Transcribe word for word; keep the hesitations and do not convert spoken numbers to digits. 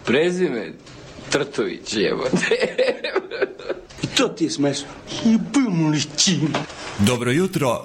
Prezime Trtović, jebote. I to ti je smešno. Jebimo li čim. Dobro jutro,